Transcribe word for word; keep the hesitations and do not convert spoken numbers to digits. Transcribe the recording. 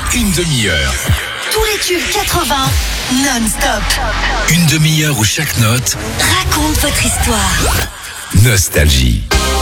une demi-heure. Tous les tubes quatre-vingts, non-stop. Une demi-heure où chaque note raconte votre histoire. Nostalgie.